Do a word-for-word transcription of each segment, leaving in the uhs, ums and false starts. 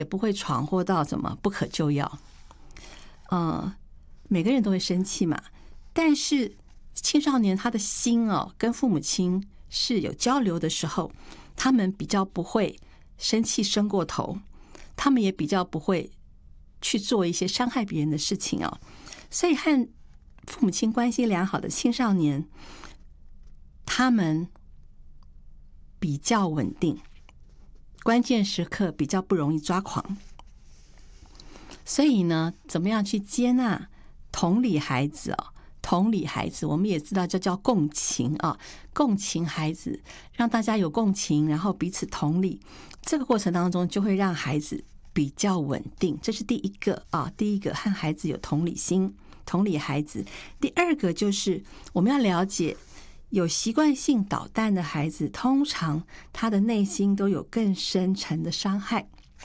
也不会闯祸到怎么不可救药。呃，每个人都会生气嘛，但是青少年他的心哦，跟父母亲是有交流的时候，他们比较不会生气生过头，他们也比较不会去做一些伤害别人的事情哦。所以和父母亲关系良好的青少年，他们比较稳定，关键时刻比较不容易抓狂。所以呢，怎么样去接纳、同理孩子哦？同理孩子，我们也知道这叫共情啊，共情孩子，让大家有共情，然后彼此同理。这个过程当中，就会让孩子比较稳定。这是第一个啊，第一个和孩子有同理心，同理孩子。第二个就是我们要了解，有习惯性捣蛋的孩子，通常他的内心都有更深沉的伤害。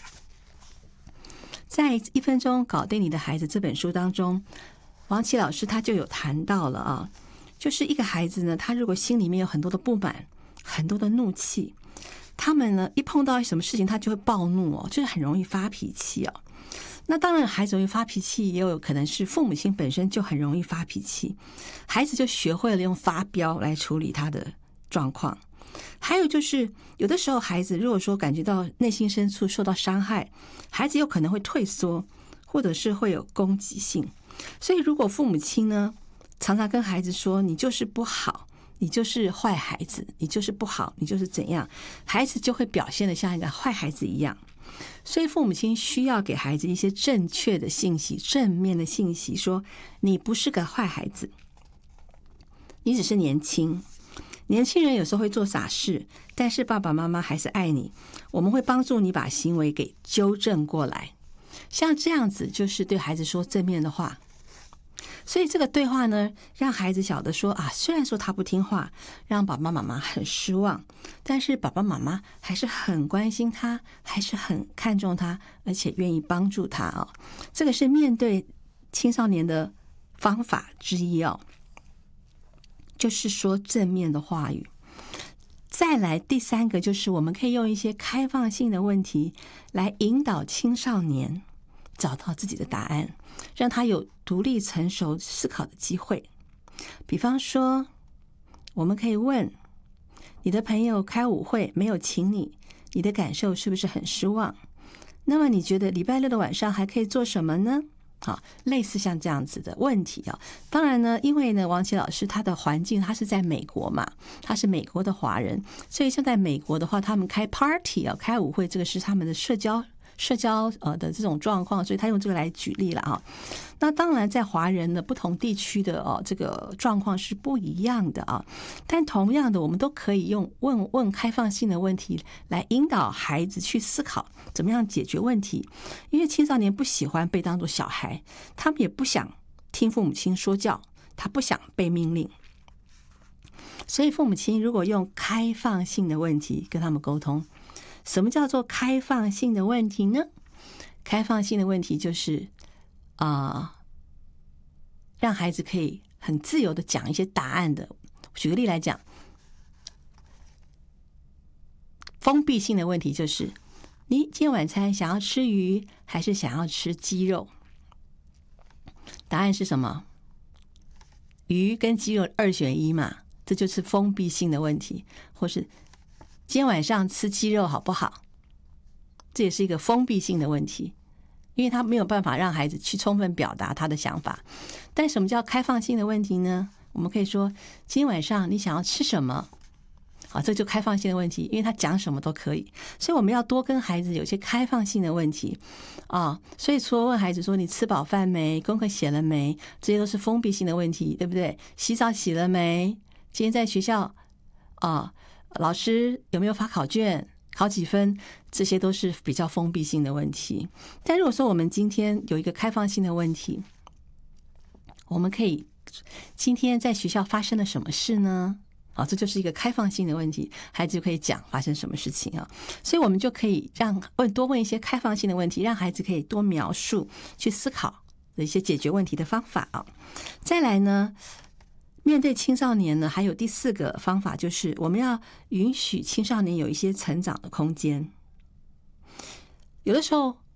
在《一分钟搞定你的孩子》这本书当中，王琦老师他就有谈到了啊，就是一个孩子呢，他如果心里面有很多的不满，很多的怒气，他们呢一碰到什么事情，他就会暴怒哦，就是很容易发脾气哦。那当然，孩子容易发脾气，也有可能是父母亲本身就很容易发脾气，孩子就学会了用发飙来处理他的状况。还有就是，有的时候孩子如果说感觉到内心深处受到伤害，孩子有可能会退缩，或者是会有攻击性。所以如果父母亲呢，常常跟孩子说你就是不好，你就是坏孩子，你就是不好，你就是怎样，孩子就会表现得像一个坏孩子一样。所以父母亲需要给孩子一些正确的信息，正面的信息，说你不是个坏孩子，你只是年轻。年轻人有时候会做傻事，但是爸爸妈妈还是爱你，我们会帮助你把行为给纠正过来。像这样子就是对孩子说正面的话。所以这个对话呢，让孩子晓得说啊，虽然说他不听话，让爸爸妈妈很失望，但是爸爸妈妈还是很关心他，还是很看重他，而且愿意帮助他哦。这个是面对青少年的方法之一哦，就是说正面的话语。再来第三个，就是我们可以用一些开放性的问题来引导青少年找到自己的答案，让他有独立成熟思考的机会。比方说，我们可以问你的朋友开舞会没有请你，你的感受是不是很失望？那么你觉得礼拜六的晚上还可以做什么呢？好，类似像这样子的问题啊。当然呢，因为呢，王琦老师他的环境他是在美国嘛，他是美国的华人，所以像在美国的话，他们开 party 啊，开舞会，这个是他们的社交社交呃的这种状况，所以他用这个来举例了啊。那当然，在华人的不同地区的哦这个状况是不一样的啊，但同样的，我们都可以用问问开放性的问题来引导孩子去思考怎么样解决问题。因为青少年不喜欢被当作小孩，他们也不想听父母亲说教，他不想被命令。所以父母亲如果用开放性的问题跟他们沟通，什么叫做开放性的问题呢？开放性的问题就是啊、呃，让孩子可以很自由的讲一些答案的。举个例来讲，封闭性的问题就是你今天晚餐想要吃鱼还是想要吃鸡肉？答案是什么？鱼跟鸡肉二选一嘛，这就是封闭性的问题。或是今天晚上吃鸡肉好不好？这也是一个封闭性的问题，因为他没有办法让孩子去充分表达他的想法。但什么叫开放性的问题呢？我们可以说今天晚上你想要吃什么？好，这就开放性的问题，因为他讲什么都可以。所以我们要多跟孩子有些开放性的问题啊。所以除了问孩子说你吃饱饭没，功课写了没，这些都是封闭性的问题，对不对？洗澡洗了没？今天在学校啊，老师有没有发考卷？考几分？这些都是比较封闭性的问题。但如果说我们今天有一个开放性的问题，我们可以今天在学校发生了什么事呢？啊，这就是一个开放性的问题，孩子就可以讲发生什么事情啊。所以我们就可以让问多问一些开放性的问题，让孩子可以多描述、去思考的一些解决问题的方法啊。再来呢，面对青少年呢，还有第四个方法，就是我们要允许青少年有一些成长的空间。 有的时候